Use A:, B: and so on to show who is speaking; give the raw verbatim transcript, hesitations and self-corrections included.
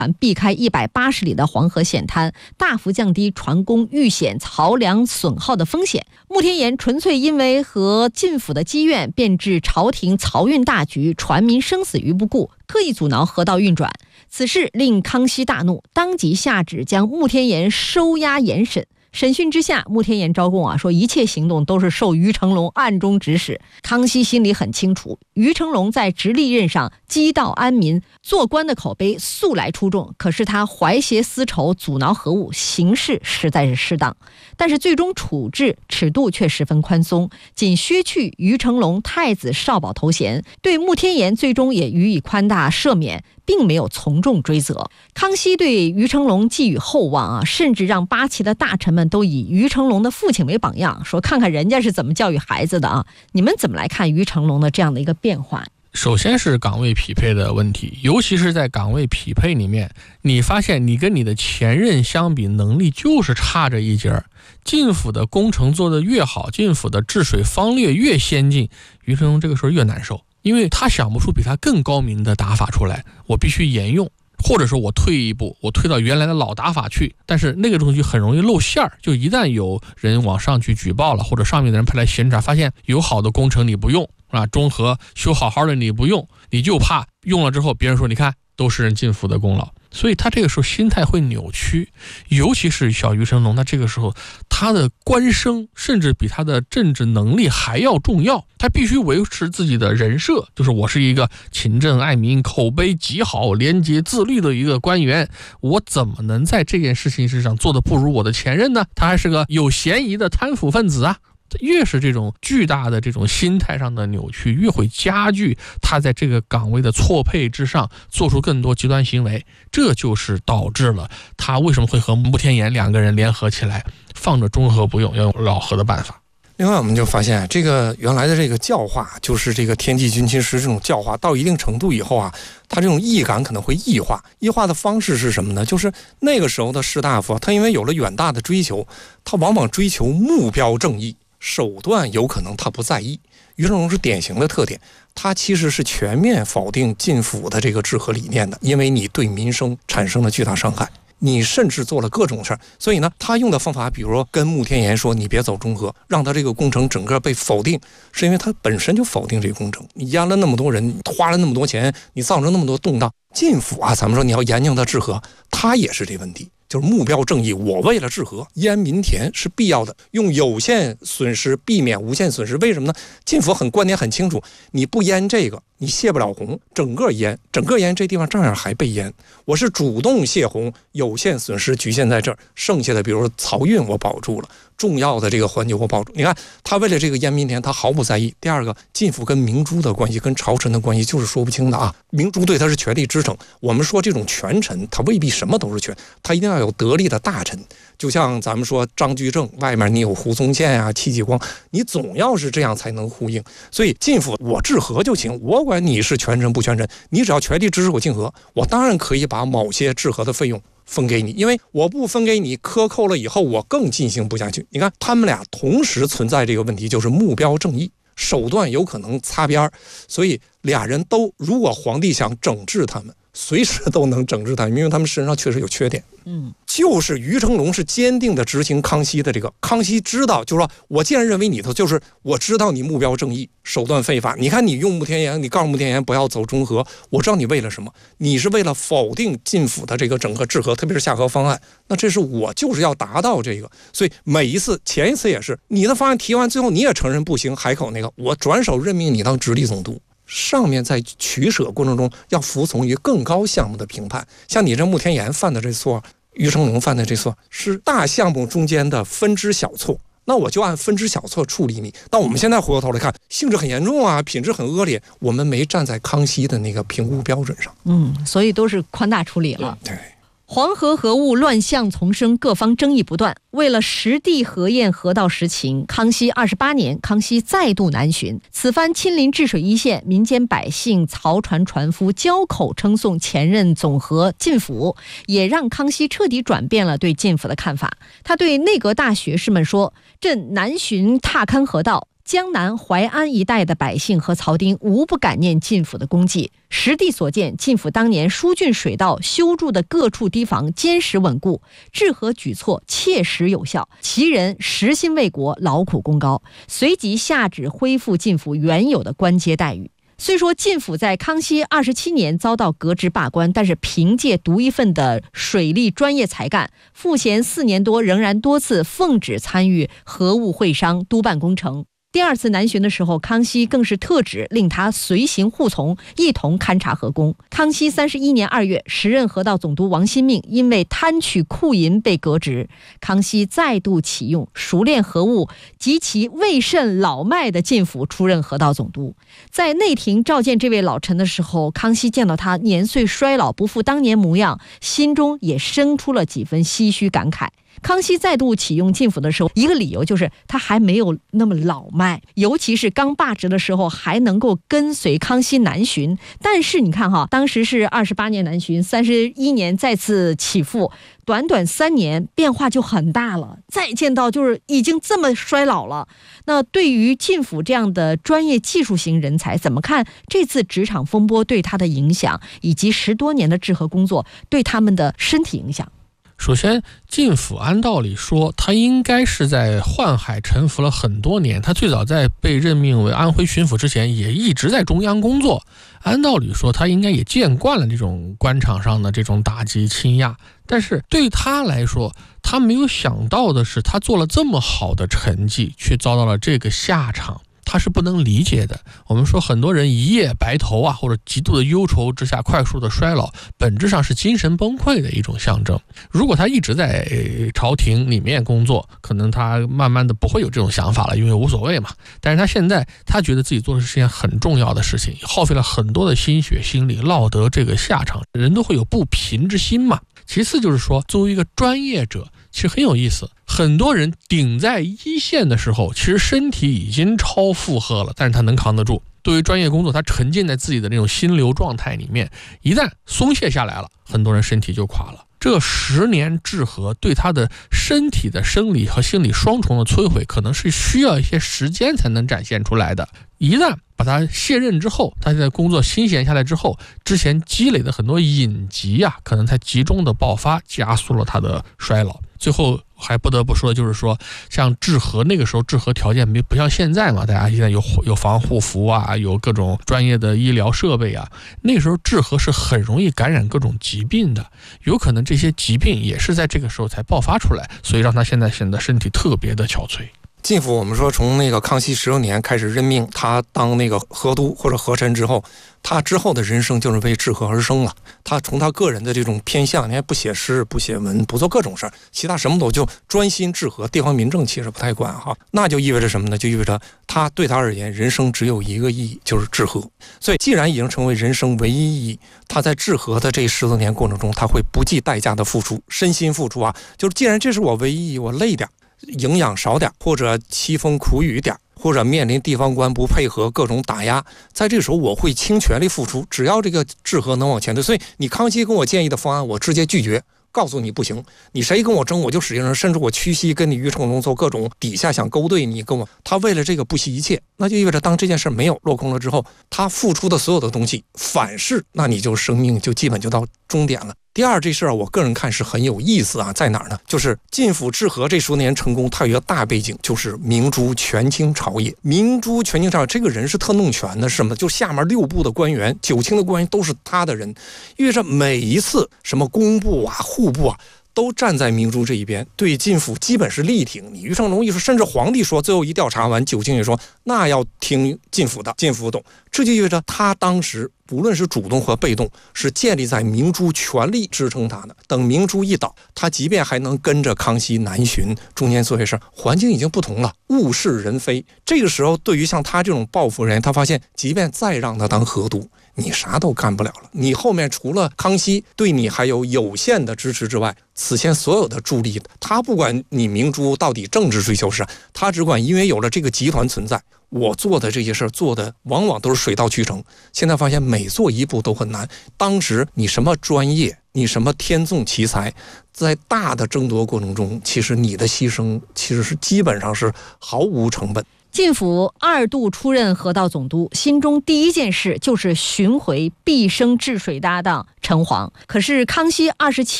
A: 避开一百八十里的黄河险滩，大幅降低船工遇险、漕粮损耗的风险。穆天言纯粹因为和晋府的积怨，便置朝廷漕运大局、船民生死于不顾，刻意阻挠河道运转。此事令康熙大怒，当即下旨将穆天言收押严审。审讯之下，穆天言招供啊，说一切行动都是受于成龙暗中指使。康熙心里很清楚，于成龙在直隶任上积道安民，做官的口碑素来出众，可是他怀挟私仇，阻挠河务，行事实在是失当。但是最终处置尺度却十分宽松，仅削去于成龙太子少保头衔，对穆天言最终也予以宽大赦免，并没有从重追责。康熙对于成龙寄予厚望啊，甚至让八旗的大臣们都以于成龙的父亲为榜样，说看看人家是怎么教育孩子的啊！你们怎么来看于成龙的这样的一个变化？
B: 首先是岗位匹配的问题，尤其是在岗位匹配里面，你发现你跟你的前任相比，能力就是差着一截儿。晋府的工程做得越好，晋府的治水方略越先进，于成龙这个时候越难受，因为他想不出比他更高明的打法出来，我必须沿用，或者说我退一步，我退到原来的老打法去，但是那个东西很容易露馅儿，就一旦有人往上去举报了，或者上面的人派来巡查，发现有好的工程你不用啊，中和修好好的你不用，你就怕用了之后别人说你看都是人晋府的功劳，所以他这个时候心态会扭曲。尤其是小于成龙，他这个时候他的官声甚至比他的政治能力还要重要，他必须维持自己的人设，就是我是一个勤政爱民、口碑极好、廉洁自律的一个官员，我怎么能在这件事情上做得不如我的前任呢？他还是个有嫌疑的贪腐分子啊！越是这种巨大的这种心态上的扭曲，越会加剧他在这个岗位的错配之上做出更多极端行为，这就是导致了他为什么会和穆天言两个人联合起来，放着中和不用，要用老和的办法。
C: 另外我们就发现，这个原来的这个教化，就是这个天际军亲师这种教化到一定程度以后啊，他这种义感可能会异化。异化的方式是什么呢？就是那个时候的士大夫，他因为有了远大的追求，他往往追求目标正义，手段有可能他不在意。于成龙是典型的特点，他其实是全面否定晋府的这个治河理念的，因为你对民生产生了巨大伤害，你甚至做了各种事儿，所以呢，他用的方法，比如说跟穆天言说你别走中和，让他这个工程整个被否定，是因为他本身就否定这个工程。你压了那么多人，花了那么多钱，你造成那么多动荡。晋府啊，咱们说你要严禁他治河，他也是这问题。就是目标正义，我为了治河淹民田是必要的，用有限损失避免无限损失。为什么呢？晋府很观点很清楚，你不淹这个你泄不了洪，整个淹整个淹这地方照样还被淹，我是主动泄洪，有限损失局限在这儿，剩下的比如说漕运我保住了，重要的这个环节我保住。你看他为了这个淹民田他毫不在意。第二个，晋府跟明珠的关系跟朝臣的关系就是说不清的啊。明珠对他是权力支撑，我们说这种权臣他未必什么都是权，他一定要有得力的大臣，就像咱们说张居正外面你有胡宗宪啊、戚继光，你总要是这样才能呼应。所以晋府我治河就行，我管你是权臣不权臣，你只要全力支持我晋河，我当然可以把某些治河的费用分给你，因为我不分给你克扣了以后我更进行不下去。你看他们俩同时存在这个问题，就是目标正义，手段有可能擦边，所以俩人都，如果皇帝想整治他们，随时都能整治他们，因为他们身上确实有缺点。嗯，就是于成龙是坚定的执行康熙的这个，康熙知道，就是说我既然认为你的，就是我知道你目标正义，手段非法。你看你用穆天言，你告诉穆天言不要走中和，我知道你为了什么，你是为了否定晋府的这个整个治河，特别是下河方案。那这是我就是要达到这个，所以每一次，前一次也是你的方案提完，最后你也承认不行，海口那个我转手任命你当直隶总督。上面在取舍过程中要服从于更高项目的评判，像你这穆天言犯的这错，于成龙犯的这错是大项目中间的分支小错，那我就按分支小错处理你。但我们现在回过头来看，性质很严重啊，品质很恶劣，我们没站在康熙的那个评估标准上，
A: 嗯，所以都是宽大处理了。
C: 对。
A: 黄河河务乱象丛生，各方争议不断。为了实地核验河道实情，康熙二十八年，康熙再度南巡。此番亲临治水一线，民间百姓、漕船船夫交口称颂前任总和晋府，也让康熙彻底转变了对晋府的看法。他对内阁大学士们说：“朕南巡踏勘河道， 江南淮安一带的百姓和曹丁无不感念晋府的功绩。实地所见，晋府当年疏浚水道修筑的各处堤防坚实稳固，治河举措切实有效，其人实心为国，劳苦功高，随即下旨恢复晋府原有的官阶待遇。虽说晋府在康熙二十七年遭到革职罢官，但是凭借独一份的水利专业才干，赋闲四年多仍然多次奉旨参与河务会商，督办工程。第二次南巡的时候，康熙更是特旨令他随行护从，一同勘察河工。康熙三十一年二月，时任河道总督王新命因为贪取库银被革职，康熙再度启用熟练河务及其未甚老迈的晋府出任河道总督。在内廷召见这位老臣的时候，康熙见到他年岁衰老，不复当年模样，心中也生出了几分唏嘘感慨。康熙再度启用晋府的时候，一个理由就是他还没有那么老迈，尤其是刚罢职的时候还能够跟随康熙南巡。但是你看哈，当时是二十八年南巡，三十一年再次起复，短短三年变化就很大了。再见到就是已经这么衰老了。那对于晋府这样的专业技术型人才，怎么看这次职场风波对他的影响，以及十多年的治河工作对他们的身体影响？
B: 首先，晋府按道理说，他应该是在宦海沉浮了很多年。他最早在被任命为安徽巡抚之前，也一直在中央工作。按道理说，他应该也见惯了这种官场上的这种打击倾轧。但是对他来说，他没有想到的是，他做了这么好的成绩，却遭到了这个下场。他是不能理解的。我们说很多人一夜白头啊，或者极度的忧愁之下快速的衰老，本质上是精神崩溃的一种象征。如果他一直在朝廷里面工作，可能他慢慢的不会有这种想法了，因为无所谓嘛。但是他现在他觉得自己做的是件很重要的事情，耗费了很多的心血心力，落得这个下场，人都会有不平之心嘛。其次就是说，作为一个专业者，其实很有意思，很多人顶在一线的时候，其实身体已经超负荷了，但是他能扛得住。对于专业工作，他沉浸在自己的那种心流状态里面，一旦松懈下来了，很多人身体就垮了。这十年治河对他的身体的生理和心理双重的摧毁，可能是需要一些时间才能展现出来的。一旦把他卸任之后，他在工作心闲下来之后，之前积累的很多隐疾啊，可能才集中的爆发，加速了他的衰老。最后还不得不说，就是说像治河，那个时候治河条件没不像现在嘛，大家现在有有防护服啊，有各种专业的医疗设备啊，那个时候治河是很容易感染各种疾病的，有可能这些疾病也是在这个时候才爆发出来，所以让他现在显得身体特别的憔悴。
C: 晋府我们说从那个康熙十六年开始任命他当那个河督或者河臣之后，他之后的人生就是为治河而生了。他从他个人的这种偏向，你还不写诗不写文不做各种事儿，其他什么都就专心治河，地方民政其实不太管哈。那就意味着什么呢？就意味着他对他而言人生只有一个意义，就是治河。所以既然已经成为人生唯一意义，他在治河的这十多年过程中，他会不计代价的付出，身心付出啊。就是既然这是我唯一意义，我累点，营养少点，或者凄风苦雨点，或者面临地方官不配合各种打压，在这个时候我会倾全力付出，只要这个治河能往前推。所以你康熙跟我建议的方案，我直接拒绝，告诉你不行，你谁跟我争我就使劲人，甚至我屈膝跟你于承龙做各种底下想勾兑你跟我，他为了这个不惜一切。那就意味着当这件事没有落空了之后，他付出的所有的东西反噬，那你就生命就基本就到终点了。第二，这事儿我个人看是很有意思啊，在哪儿呢？就是晋府治河这十多年成功，它有一个大背景，就是明珠权倾朝野。明珠权倾朝野，这个人是特弄权的，是什么？就下面六部的官员、九卿的官员都是他的人，因为这每一次什么工部啊、户部啊，都站在明珠这一边，对晋府基本是力挺。你于承龙一说，甚至皇帝说，最后一调查完，九卿也说那要听晋府的，晋府懂。这就意味着他当时无论是主动和被动，是建立在明珠全力支撑他的。等明珠一倒，他即便还能跟着康熙南巡，中间做些事，环境已经不同了，物是人非。这个时候，对于像他这种抱负人，他发现，即便再让他当河督，你啥都干不了了。你后面除了康熙对你还有有限的支持之外，此前所有的助力，他不管你明珠到底政治追求是，他只管因为有了这个集团存在，我做的这些事儿做的往往都是水到渠成。现在发现每做一步都很难。当时你什么专业，你什么天纵奇才，在大的争夺过程中，其实你的牺牲其实是基本上是毫无成本。
A: 晋府二度出任河道总督，心中第一件事就是寻回毕生治水搭档陈璜。可是康熙二十七